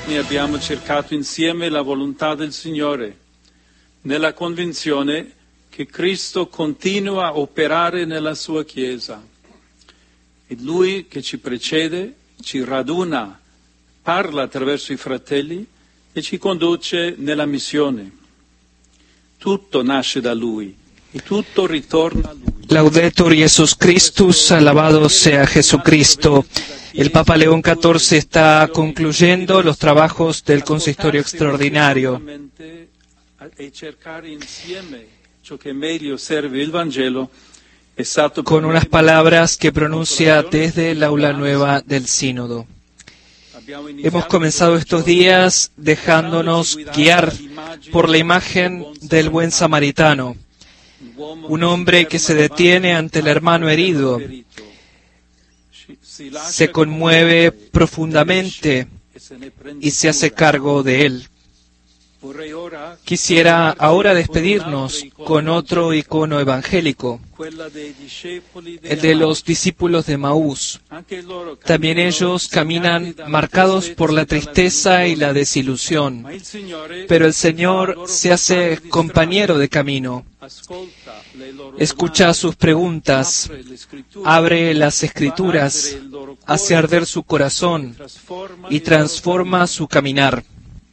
giorni abbiamo cercato insieme la volontà del Signore, nella convinzione che Cristo continua a operare nella sua Chiesa. E Lui che ci precede, ci raduna, parla attraverso i fratelli e ci conduce nella missione. Tutto nasce da Lui e tutto ritorna a Lui. Laudetur Jesus Christus, alabado sea Jesucristo. El Papa León XIV está concluyendo los trabajos del consistorio extraordinario. Con unas palabras que pronuncia desde el aula nueva del sínodo. Hemos comenzado estos días dejándonos guiar por la imagen del buen samaritano, un hombre que se detiene ante el hermano herido, se conmueve profundamente y se hace cargo de él. Quisiera ahora despedirnos con otro icono evangélico, el de los discípulos de Maús. También ellos caminan marcados por la tristeza y la desilusión, pero el Señor se hace compañero de camino. Escucha sus preguntas, abre las Escrituras, hace arder su corazón y transforma su caminar.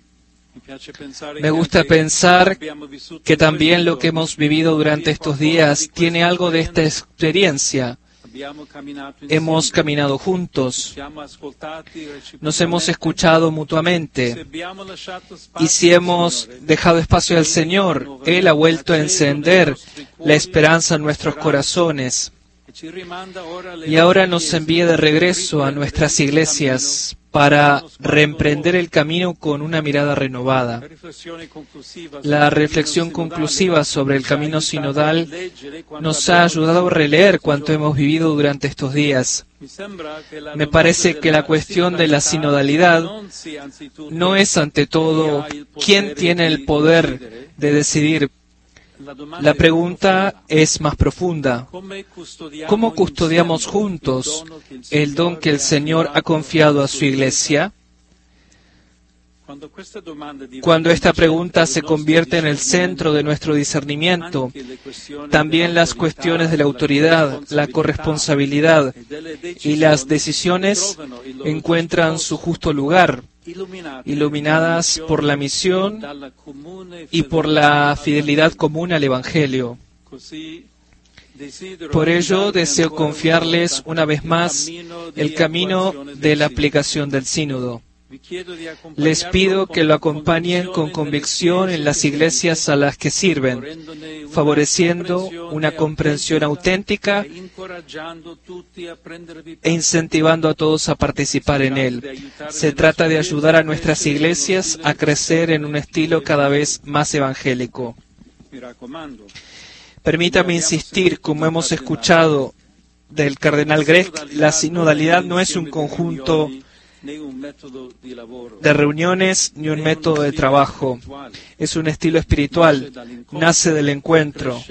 Me gusta pensar que también lo que hemos vivido durante estos días tiene algo de esta experiencia. Hemos caminado juntos, nos hemos escuchado mutuamente, y si hemos dejado espacio al Señor, Él ha vuelto a encender la esperanza en nuestros corazones. Y ahora nos envía de regreso a nuestras iglesias para reemprender el camino con una mirada renovada. La reflexión conclusiva sobre el camino sinodal nos ha ayudado a releer cuanto hemos vivido durante estos días. Me parece que la cuestión de la sinodalidad no es ante todo quién tiene el poder de decidir. La pregunta es más profunda. ¿Cómo custodiamos juntos el don que el Señor ha confiado a su Iglesia? Cuando esta pregunta se convierte en el centro de nuestro discernimiento, también las cuestiones de la autoridad, la corresponsabilidad y las decisiones encuentran su justo lugar, iluminadas por la misión y por la fidelidad común al Evangelio. Por ello, deseo confiarles una vez más el camino de la aplicación del sínodo. Les pido que lo acompañen con convicción en las iglesias a las que sirven, favoreciendo una comprensión auténtica e incentivando a todos a participar en él. Se trata de ayudar a nuestras iglesias a crecer en un estilo cada vez más evangélico. Permítame insistir, como hemos escuchado del cardenal Grech, la sinodalidad no es un conjunto de reuniones ni un método de trabajo. Es un estilo espiritual, nace del encuentro.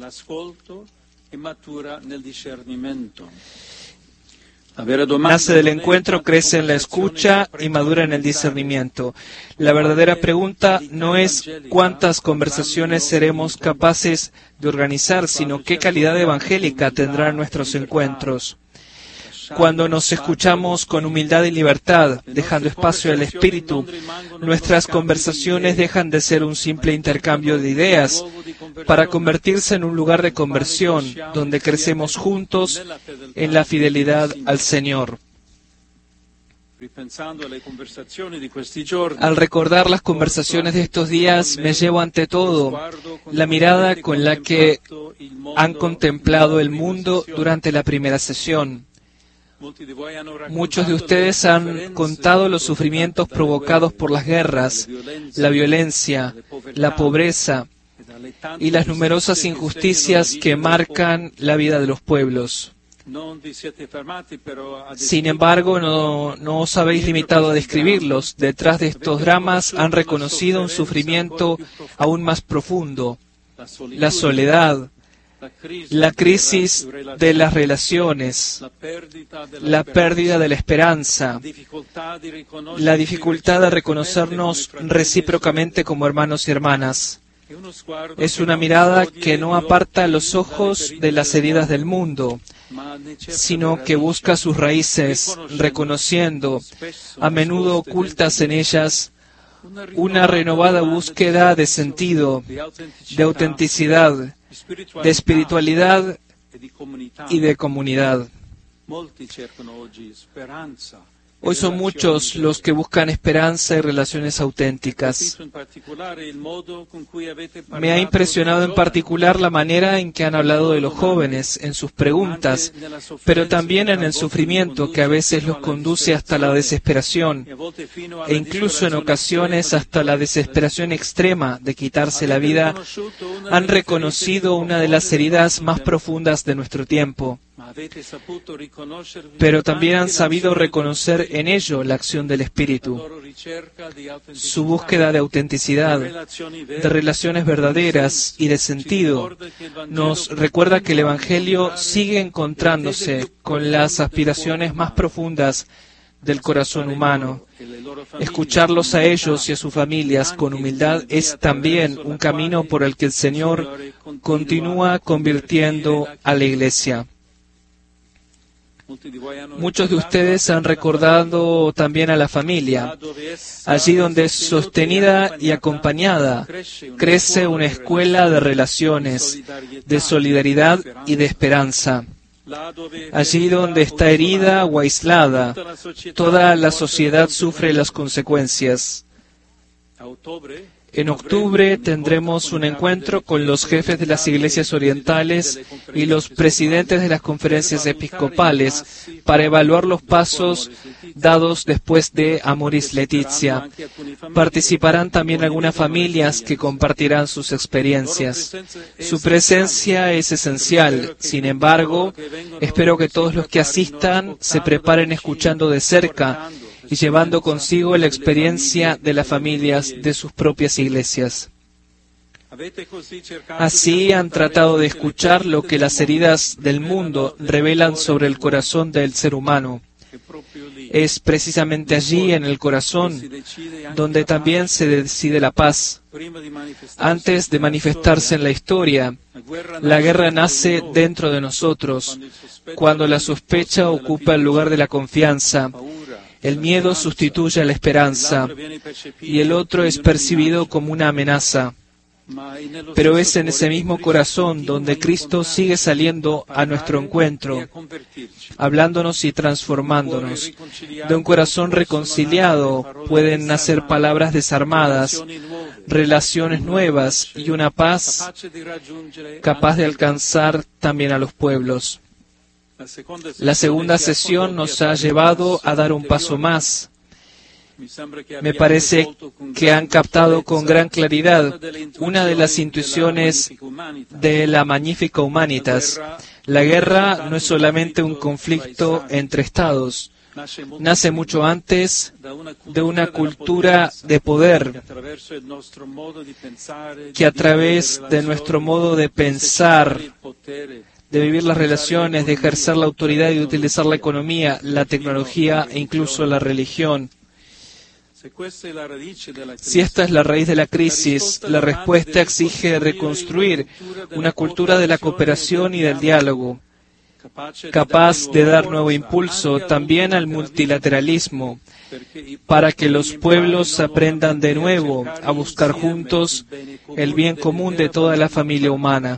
Nace del encuentro, crece en la escucha y madura en el discernimiento. La verdadera pregunta no es cuántas conversaciones seremos capaces de organizar, sino qué calidad evangélica tendrán nuestros encuentros. Cuando nos escuchamos con humildad y libertad, dejando espacio al Espíritu, nuestras conversaciones dejan de ser un simple intercambio de ideas para convertirse en un lugar de conversión, donde crecemos juntos en la fidelidad al Señor. Al recordar las conversaciones de estos días, me llevo ante todo la mirada con la que han contemplado el mundo durante la primera sesión. Muchos de ustedes han contado los sufrimientos provocados por las guerras, la violencia, la pobreza y las numerosas injusticias que marcan la vida de los pueblos. Sin embargo, no os habéis limitado a describirlos. Detrás de estos dramas han reconocido un sufrimiento aún más profundo, la soledad, la crisis de las relaciones, la pérdida de la esperanza, la dificultad de reconocernos recíprocamente como hermanos y hermanas. Es una mirada que no aparta los ojos de las heridas del mundo, sino que busca sus raíces, reconociendo, a menudo ocultas en ellas, una renovada búsqueda de sentido, de autenticidad, de espiritualidad y de comunidad. Hoy son muchos los que buscan esperanza y relaciones auténticas. Me ha impresionado en particular la manera en que han hablado de los jóvenes en sus preguntas, pero también en el sufrimiento que a veces los conduce hasta la desesperación, e incluso en ocasiones hasta la desesperación extrema de quitarse la vida. Han reconocido una de las heridas más profundas de nuestro tiempo. Pero también han sabido reconocer en ello la acción del Espíritu. Su búsqueda de autenticidad, de relaciones verdaderas y de sentido, nos recuerda que el Evangelio sigue encontrándose con las aspiraciones más profundas del corazón humano. Escucharlos a ellos y a sus familias con humildad es también un camino por el que el Señor continúa convirtiendo a la Iglesia. Muchos de ustedes han recordado también a la familia. Allí donde es sostenida y acompañada, crece una escuela de relaciones, de solidaridad y de esperanza. Allí donde está herida o aislada, toda la sociedad sufre las consecuencias. En octubre tendremos un encuentro con los jefes de las iglesias orientales y los presidentes de las conferencias episcopales para evaluar los pasos dados después de Amoris Laetitia. Participarán también algunas familias que compartirán sus experiencias. Su presencia es esencial. Sin embargo, espero que todos los que asistan se preparen escuchando de cerca y llevando consigo la experiencia de las familias de sus propias iglesias. Así han tratado de escuchar lo que las heridas del mundo revelan sobre el corazón del ser humano. Es precisamente allí, en el corazón, donde también se decide la paz. Antes de manifestarse en la historia, la guerra nace dentro de nosotros, cuando la sospecha ocupa el lugar de la confianza. El miedo sustituye a la esperanza y el otro es percibido como una amenaza. Pero es en ese mismo corazón donde Cristo sigue saliendo a nuestro encuentro, hablándonos y transformándonos. De un corazón reconciliado pueden nacer palabras desarmadas, relaciones nuevas y una paz capaz de alcanzar también a los pueblos. La segunda sesión nos ha llevado a dar un paso más. Me parece que han captado con gran claridad una de las intuiciones de la Magnificat Humanitas. La guerra no es solamente un conflicto entre estados. Nace mucho antes de una cultura de poder que a través de nuestro modo de pensar, de vivir las relaciones, de ejercer la autoridad y de utilizar la economía, la tecnología e incluso la religión. Si esta es la raíz de la crisis, la respuesta exige reconstruir una cultura de la cooperación y del diálogo, capaz de dar nuevo impulso también al multilateralismo, para que los pueblos aprendan de nuevo a buscar juntos el bien común de toda la familia humana.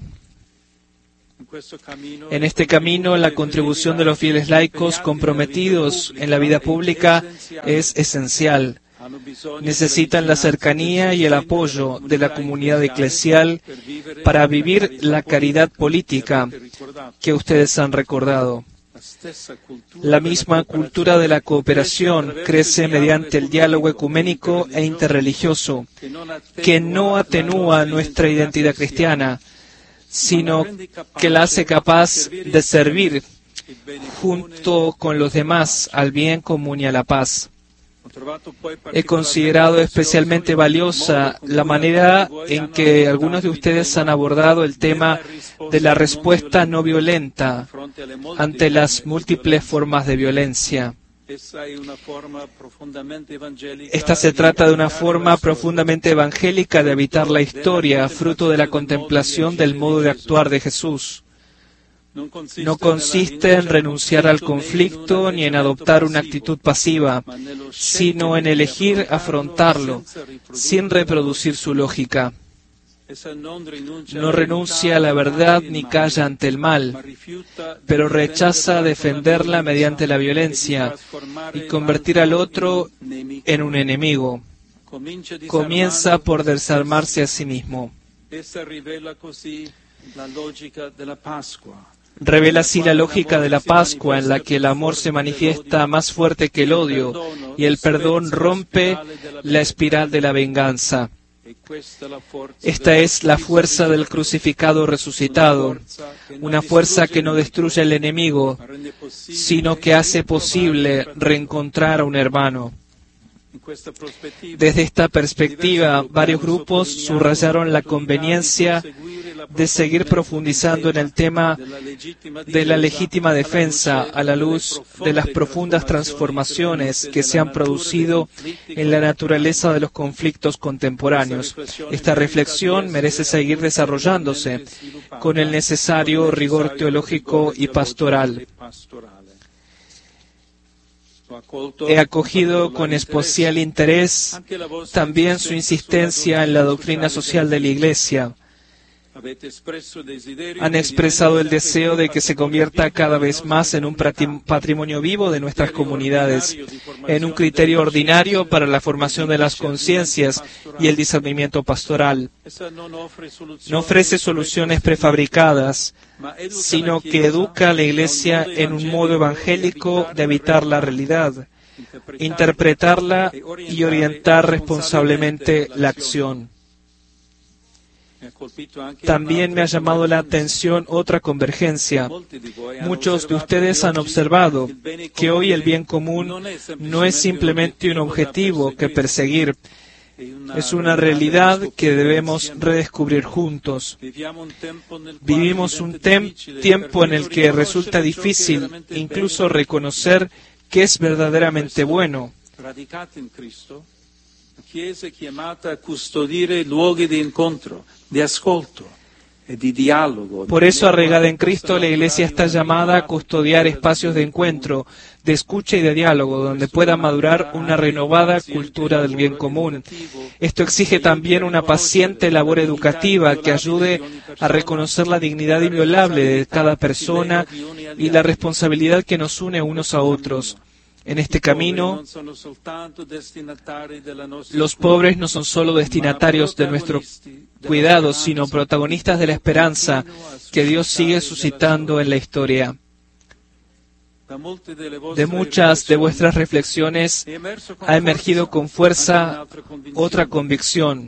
En este camino, la contribución de los fieles laicos comprometidos en la vida pública es esencial. Necesitan la cercanía y el apoyo de la comunidad eclesial para vivir la caridad política que ustedes han recordado. La misma cultura de la cooperación crece mediante el diálogo ecuménico e interreligioso, que no atenúa nuestra identidad cristiana, sino que la hace capaz de servir junto con los demás al bien común y a la paz. He considerado especialmente valiosa la manera en que algunos de ustedes han abordado el tema de la respuesta no violenta ante las múltiples formas de violencia. Esta se trata de una forma profundamente evangélica de habitar la historia, fruto de la contemplación del modo de actuar de Jesús. No consiste en renunciar al conflicto ni en adoptar una actitud pasiva, sino en elegir afrontarlo, sin reproducir su lógica. No renuncia a la verdad ni calla ante el mal, pero rechaza defenderla mediante la violencia y convertir al otro en un enemigo. Comienza por desarmarse a sí mismo. Revela así la lógica de la Pascua, en la que el amor se manifiesta más fuerte que el odio y el perdón rompe la espiral de la venganza. Esta es la fuerza del crucificado resucitado, una fuerza que no destruye al enemigo, sino que hace posible reencontrar a un hermano. Desde esta perspectiva, varios grupos subrayaron la conveniencia de seguir profundizando en el tema de la legítima defensa a la luz de las profundas transformaciones que se han producido en la naturaleza de los conflictos contemporáneos. Esta reflexión merece seguir desarrollándose con el necesario rigor teológico y pastoral. He acogido con especial interés también su insistencia en la doctrina social de la Iglesia. Han expresado el deseo de que se convierta cada vez más en un patrimonio vivo de nuestras comunidades, en un criterio ordinario para la formación de las conciencias y el discernimiento pastoral. No ofrece soluciones prefabricadas, sino que educa a la Iglesia en un modo evangélico de habitar la realidad, interpretarla y orientar responsablemente la acción. También me ha llamado la atención otra convergencia. Muchos de ustedes han observado que hoy el bien común no es simplemente un objetivo que perseguir, es una realidad que debemos redescubrir juntos. Vivimos un tiempo en el que resulta difícil incluso reconocer qué es verdaderamente bueno. La Chiesa è chiamata a custodire luoghi di incontro, di ascolto e di dialogo. Por eso, arraigada en Cristo, la Iglesia está llamada a custodiar espacios de encuentro, de escucha y de diálogo, donde pueda madurar una renovada cultura del bien común. Esto exige también una paciente labor educativa que ayude a reconocer la dignidad inviolable de cada persona y la responsabilidad que nos une unos a otros. En este camino, los pobres no son solo destinatarios de nuestro cuidado, sino protagonistas de la esperanza que Dios sigue suscitando en la historia. De muchas de vuestras reflexiones ha emergido con fuerza otra convicción.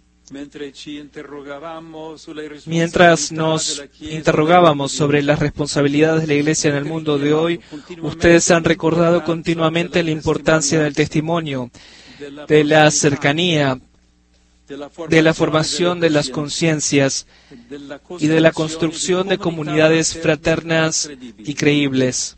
Mientras nos interrogábamos sobre las responsabilidades de la Iglesia en el mundo de hoy, ustedes han recordado continuamente la importancia del testimonio, de la cercanía, de la formación de las conciencias y de la construcción de comunidades fraternas y creíbles.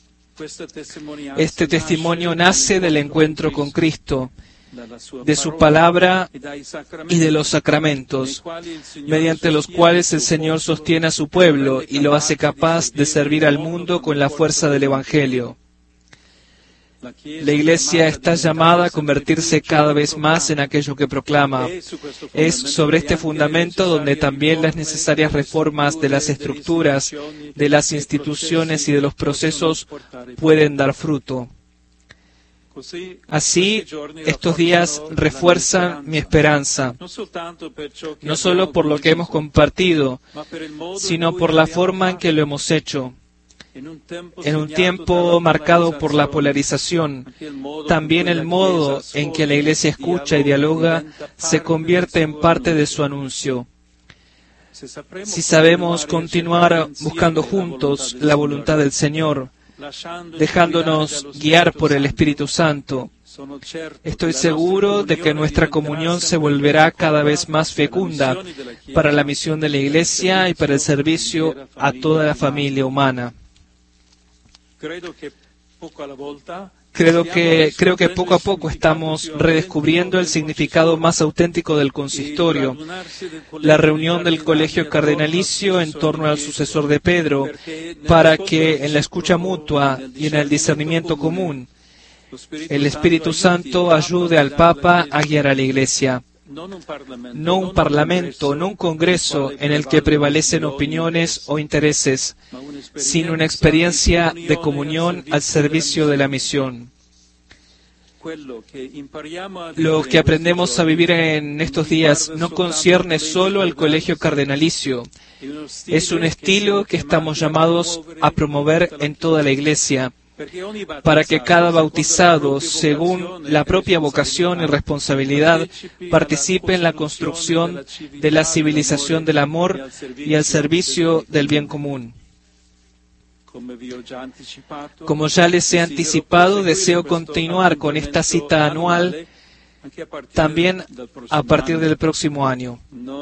Este testimonio nace del encuentro con Cristo, de su palabra y de los sacramentos, mediante los cuales el Señor sostiene a su pueblo y lo hace capaz de servir al mundo con la fuerza del Evangelio. La Iglesia está llamada a convertirse cada vez más en aquello que proclama. Es sobre este fundamento donde también las necesarias reformas de las estructuras, de las instituciones y de los procesos pueden dar fruto. Así, estos días refuerzan mi esperanza, no solo por lo que hemos compartido, sino por la forma en que lo hemos hecho. En un tiempo marcado por la polarización, también el modo en que la Iglesia escucha y dialoga se convierte en parte de su anuncio. Si sabemos continuar buscando juntos la voluntad del Señor, dejándonos guiar por el Espíritu Santo, Estoy seguro de que nuestra comunión se volverá cada vez más fecunda para la misión de la Iglesia y para el servicio a toda la familia humana. Creo que poco a poco estamos redescubriendo el significado más auténtico del consistorio, la reunión del colegio cardenalicio en torno al sucesor de Pedro, para que en la escucha mutua y en el discernimiento común, el Espíritu Santo ayude al Papa a guiar a la Iglesia. No un parlamento, no un congreso en el que prevalecen opiniones o intereses, sino una experiencia de comunión al servicio de la misión. Lo que aprendemos a vivir en estos días no concierne solo al colegio cardenalicio. Es un estilo que estamos llamados a promover en toda la Iglesia, para que cada bautizado, según la propia vocación y responsabilidad, participe en la construcción de la civilización del amor y al servicio del bien común. Como ya les he anticipado, deseo continuar con esta cita anual también a partir del próximo año.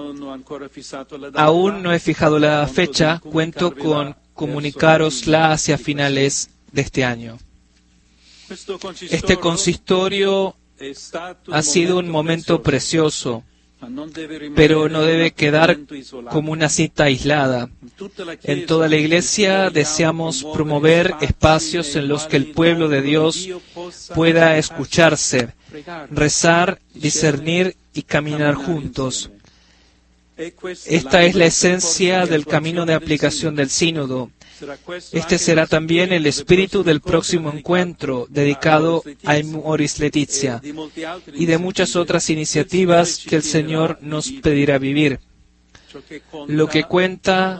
Aún no he fijado la fecha, cuento con comunicárosla hacia finales de este año. Este consistorio ha sido un momento precioso, pero no debe quedar como una cita aislada. En toda la Iglesia deseamos promover espacios en los que el pueblo de Dios pueda escucharse, rezar, discernir y caminar juntos. Esta es la esencia del camino de aplicación del sínodo. Este será también el espíritu del próximo encuentro dedicado a Amoris Laetitia y de muchas otras iniciativas que el Señor nos pedirá vivir. Lo que cuenta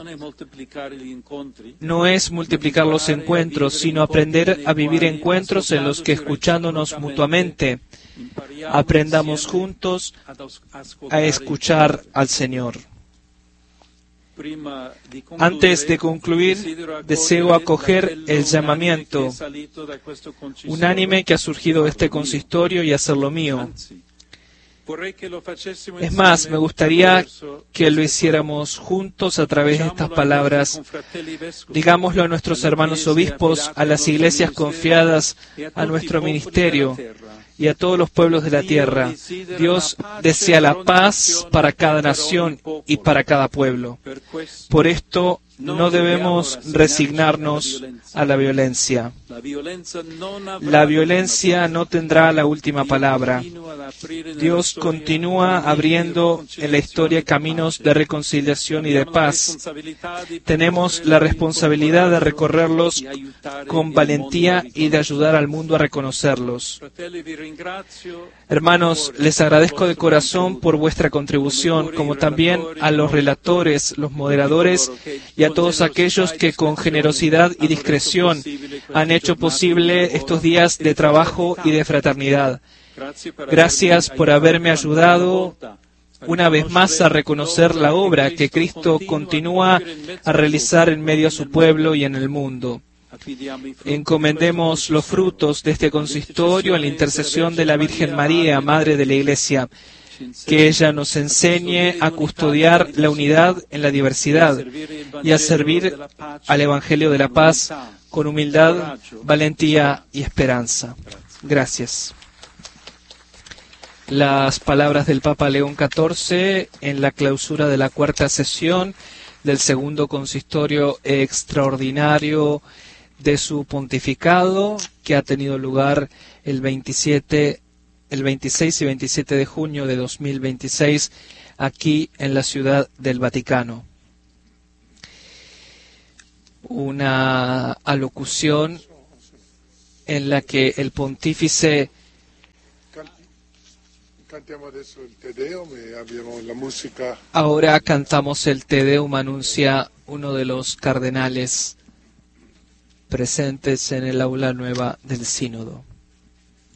no es multiplicar los encuentros, sino aprender a vivir encuentros en los que, escuchándonos mutuamente, aprendamos juntos a escuchar al Señor. Antes de concluir, deseo acoger el llamamiento unánime que ha surgido de este consistorio y hacerlo mío. Es más, me gustaría que lo hiciéramos juntos a través de estas palabras. Digámoslo a nuestros hermanos obispos, a las iglesias confiadas, a nuestro ministerio y a todos los pueblos de la tierra. Dios desea la paz para cada nación y para cada pueblo. Por esto, no debemos resignarnos a la violencia. La violencia no tendrá la última palabra. Dios continúa abriendo en la historia caminos de reconciliación y de paz. Tenemos la responsabilidad de recorrerlos con valentía y de ayudar al mundo a reconocerlos. Hermanos, les agradezco de corazón por vuestra contribución, como también a los relatores, los moderadores y a todos aquellos que con generosidad y discreción han hecho posible estos días de trabajo y de fraternidad. Gracias por haberme ayudado una vez más a reconocer la obra que Cristo continúa a realizar en medio de su pueblo y en el mundo. Encomendemos los frutos de este consistorio en la intercesión de la Virgen María, Madre de la Iglesia, que ella nos enseñe a custodiar la unidad en la diversidad y a servir al Evangelio de la paz con humildad, valentía y esperanza. Gracias. Las palabras del Papa León XIV en la clausura de la cuarta sesión del segundo consistorio extraordinario de su pontificado, que ha tenido lugar el 26 y 27 de junio de 2026 aquí en la Ciudad del Vaticano. Una alocución en la que el pontífice ahora cantamos el Te Deum, anuncia uno de los cardenales presentes en el aula nueva del sínodo.